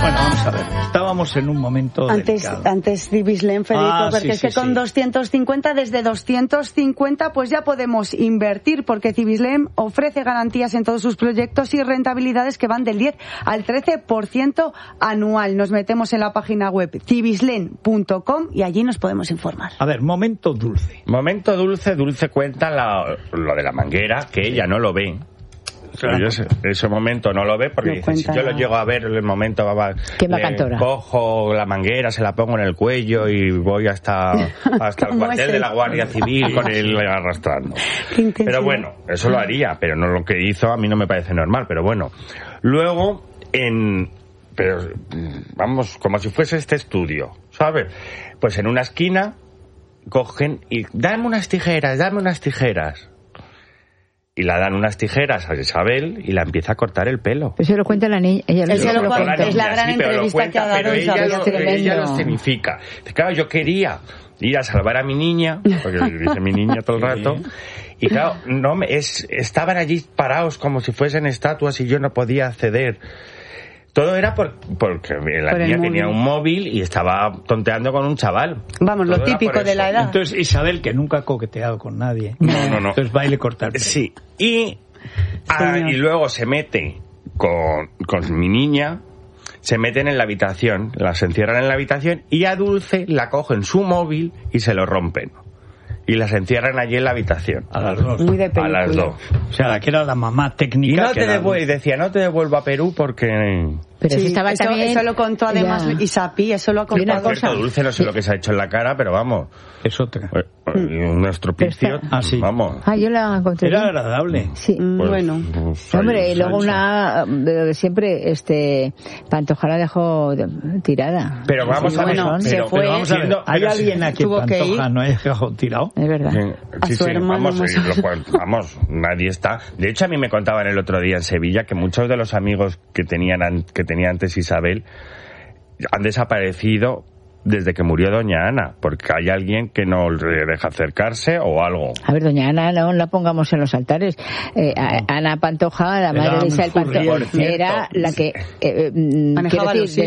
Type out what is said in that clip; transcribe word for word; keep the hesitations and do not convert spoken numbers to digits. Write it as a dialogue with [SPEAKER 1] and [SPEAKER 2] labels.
[SPEAKER 1] Bueno, vamos a ver. Estábamos en un momento
[SPEAKER 2] Antes,
[SPEAKER 1] delicado.
[SPEAKER 2] antes Civislen, Federico,
[SPEAKER 1] Ah,
[SPEAKER 2] porque
[SPEAKER 1] sí,
[SPEAKER 2] es que
[SPEAKER 1] sí,
[SPEAKER 2] con
[SPEAKER 1] sí.
[SPEAKER 2] doscientos cincuenta, desde doscientos cincuenta, pues ya podemos invertir, porque Civislen ofrece garantías en todos sus proyectos y rentabilidades que van del diez al trece por ciento anual. Nos metemos en la página web civislen punto com y allí nos podemos informar.
[SPEAKER 1] A ver, momento dulce.
[SPEAKER 3] Momento dulce, Dulce cuenta la, lo de la manguera, que ella no lo ve. Claro. Yo ese, ese momento no lo ve porque
[SPEAKER 2] No
[SPEAKER 3] dice, si yo lo llego a ver el momento, va,
[SPEAKER 4] Qué
[SPEAKER 3] le
[SPEAKER 4] cantora.
[SPEAKER 3] cojo la manguera, se la pongo en el cuello y voy hasta, hasta el cuartel de la Guardia Civil con él arrastrando. Pero bueno, eso lo haría, pero no lo que hizo a mí no me parece normal, pero bueno. Luego, en... pero vamos, como si fuese este estudio, ¿sabes? Pues en una esquina cogen y dame unas tijeras, dame unas tijeras. Y la dan unas tijeras a Isabel y la empieza a cortar el pelo.
[SPEAKER 4] Eso lo cuenta la niña. Ella lo,
[SPEAKER 2] Eso
[SPEAKER 4] lo
[SPEAKER 2] lo
[SPEAKER 4] cuenta.
[SPEAKER 2] cuenta, es la gran
[SPEAKER 3] sí, pero lo
[SPEAKER 2] entrevista
[SPEAKER 3] cuenta,
[SPEAKER 2] que ha dado
[SPEAKER 3] pero
[SPEAKER 2] Isabel.
[SPEAKER 3] ella lo,
[SPEAKER 4] Tremendo.
[SPEAKER 3] ella lo escenifica. Claro, yo quería ir a salvar a mi niña, porque dice mi niña todo el rato, y claro, no me, es, estaban allí parados como si fuesen estatuas y yo no podía acceder. Todo era por, porque la
[SPEAKER 2] Por el
[SPEAKER 3] niña
[SPEAKER 2] móvil.
[SPEAKER 3] tenía un móvil y estaba tonteando con un chaval.
[SPEAKER 2] Vamos,
[SPEAKER 3] Todo
[SPEAKER 2] lo
[SPEAKER 3] era
[SPEAKER 2] típico
[SPEAKER 3] por
[SPEAKER 2] de
[SPEAKER 3] eso.
[SPEAKER 2] la edad.
[SPEAKER 1] Entonces Isabel, que nunca ha coqueteado con nadie.
[SPEAKER 3] No, no, no.
[SPEAKER 1] Entonces va y le corta el pelo.
[SPEAKER 3] Sí, y, ah, y luego se mete con, con mi niña, se meten en la habitación, las encierran en la habitación y a Dulce la cogen su móvil y se lo rompen. Y las encierran allí en la habitación.
[SPEAKER 1] A las dos.
[SPEAKER 2] Muy de
[SPEAKER 3] A
[SPEAKER 2] película.
[SPEAKER 3] las dos.
[SPEAKER 1] O sea, la que era la mamá
[SPEAKER 3] Y
[SPEAKER 1] técnica.
[SPEAKER 3] no
[SPEAKER 1] que
[SPEAKER 3] te
[SPEAKER 1] era-
[SPEAKER 3] devuelvo, y decía, no te devuelvo a Perú porque...
[SPEAKER 4] Pero
[SPEAKER 2] Sí,
[SPEAKER 4] si estaba
[SPEAKER 2] eso,
[SPEAKER 4] también...
[SPEAKER 2] eso lo contó además
[SPEAKER 4] Ya.
[SPEAKER 2] Isapi, eso lo ha
[SPEAKER 4] Y una
[SPEAKER 2] contado.
[SPEAKER 4] cosa-
[SPEAKER 3] Cierto, Dulce, no sé lo que se ha hecho en la cara, pero vamos,
[SPEAKER 1] Es otra.
[SPEAKER 3] eh, eh, un estropicio,
[SPEAKER 1] Ah, sí.
[SPEAKER 3] vamos.
[SPEAKER 4] Ah, yo la encontré.
[SPEAKER 1] Era
[SPEAKER 4] bien.
[SPEAKER 1] agradable.
[SPEAKER 4] Sí.
[SPEAKER 2] Mm,
[SPEAKER 3] Pues,
[SPEAKER 2] bueno.
[SPEAKER 3] pues,
[SPEAKER 4] Hombre, y
[SPEAKER 3] ahí,
[SPEAKER 4] luego
[SPEAKER 3] salsa.
[SPEAKER 4] una de lo de siempre, este, Pantoja la dejó de- tirada.
[SPEAKER 3] Pero vamos
[SPEAKER 4] Sí,
[SPEAKER 3] a ver,
[SPEAKER 4] bueno,
[SPEAKER 3] pero,
[SPEAKER 2] se fue.
[SPEAKER 3] pero vamos a ver,
[SPEAKER 1] Siendo- ¿Hay
[SPEAKER 3] pero sí-
[SPEAKER 1] alguien a quien
[SPEAKER 2] tuvo que
[SPEAKER 1] Pantoja
[SPEAKER 2] ir.
[SPEAKER 1] no haya dejado tirado?
[SPEAKER 4] Es verdad.
[SPEAKER 3] Sí,
[SPEAKER 2] A
[SPEAKER 3] sí,
[SPEAKER 2] su
[SPEAKER 3] sí,
[SPEAKER 2] hermano
[SPEAKER 3] vamos,
[SPEAKER 2] más
[SPEAKER 3] sí, lo cual- vamos, nadie está. De hecho, a mí me contaban el otro día en Sevilla que muchos de los amigos que tenían an- que tenía antes Isabel han desaparecido desde que murió doña Ana, porque hay alguien que no le deja acercarse o algo.
[SPEAKER 4] A ver, doña Ana, no la pongamos en los altares. Eh, a- Ana Pantoja, la
[SPEAKER 1] Era
[SPEAKER 4] madre de
[SPEAKER 1] muy
[SPEAKER 4] Isabel
[SPEAKER 1] furriel,
[SPEAKER 4] Pantoja,
[SPEAKER 3] por cierto.
[SPEAKER 4] era la que, eh, eh, mm,
[SPEAKER 2] Manejaba
[SPEAKER 4] quiero
[SPEAKER 2] los
[SPEAKER 4] decir,